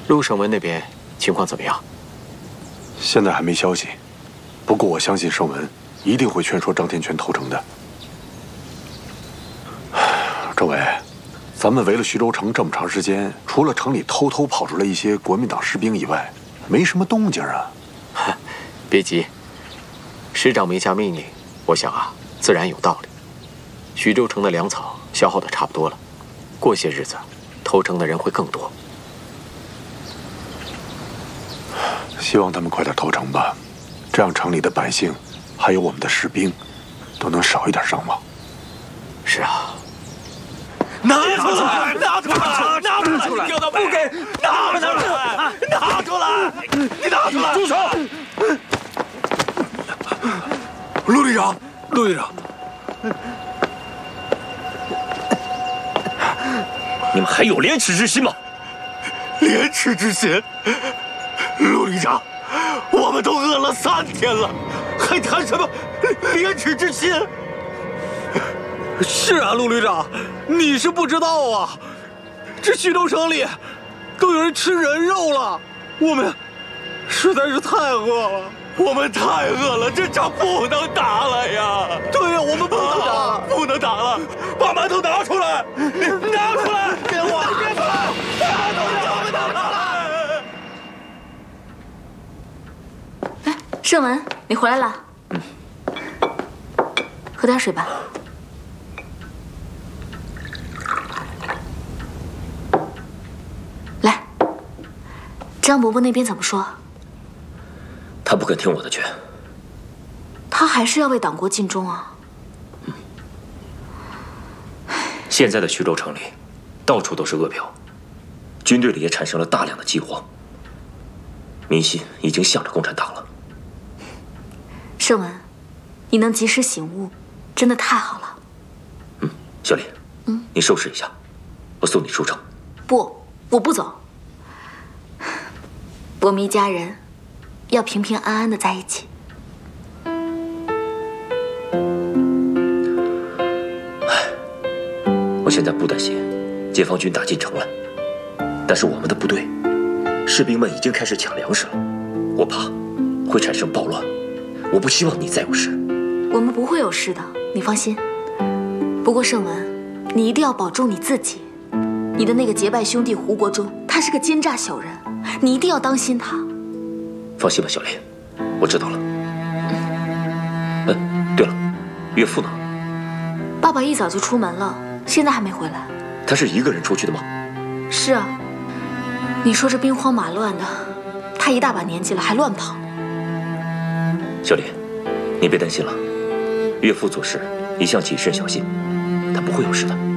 陆胜文那边情况怎么样？ 现在还没消息，不过我相信胜文一定会劝说张天全投诚的。政委，咱们围了徐州城这么长时间，除了城里偷偷跑出来一些国民党士兵以外，没什么动静啊。 别急，师长没下命令，我想啊，自然有道理。徐州城的粮草消耗的差不多了，过些日子，投诚的人会更多。 希望他们快点投诚吧，这样城里的百姓，还有我们的士兵，都能少一点伤亡。 是啊。 拿出来！拿出来！拿出来！不给！拿出来！拿出来！你拿出来！住手！陆队长，陆队长， 你们还有廉耻之心吗？ 廉耻之心？陆队长，我们都饿了3天了，还谈什么廉耻之心？ 是啊，陆旅长，你是不知道啊，这徐州城里都有人吃人肉了，我们实在是太饿了， 我们太饿了，这仗不能打了呀！ 对呀，我们不能打了， 不能打了，把馒头拿出来，拿出来，给我，别出来，把馒头拿出来！ 哎，盛文，你回来了，喝点水吧。来，张伯伯那边怎么说？ 他不肯听我的劝。 他还是要为党国尽忠啊。 现在的徐州城里，到处都是饿殍，军队里也产生了大量的饥荒，民心已经向着共产党了。 盛文，你能及时醒悟，真的太好了。 小林，你收拾一下，我送你出城。 不，我不走。我们一家人要平平安安的在一起。 我现在不担心解放军打进城来，但是我们的部队士兵们已经开始抢粮食了，我怕会产生暴乱，我不希望你再有事。 我们不会有事的，你放心。不过盛文，你一定要保重你自己。你的那个结拜兄弟胡国忠，他是个奸诈小人，你一定要当心他。 放心吧，小林，我知道了。对了，岳父呢？ 爸爸一早就出门了，现在还没回来。 他是一个人出去的吗？ 是啊，你说这兵荒马乱的，他一大把年纪了还乱跑。 小林，你别担心了，岳父做事一向谨慎小心，他不会有事的。